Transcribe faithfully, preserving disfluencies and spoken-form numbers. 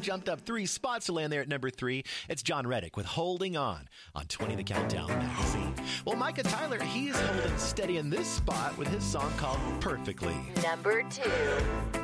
jumped up three spots to land there at number three. It's John Reddick with Holding On on twenty The Countdown magazine. Well, Micah Tyler, he's holding steady in this spot with his song called Perfectly. Number two.